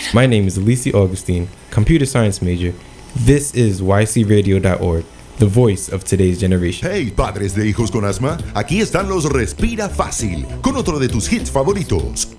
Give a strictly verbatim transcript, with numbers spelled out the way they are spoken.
My name is Alicia Augustine, computer science major. This is y c radio dot org, the voice of today's generation. Hey, padres de hijos con asma, aquí están los Respira Fácil, con otro de tus hits favoritos.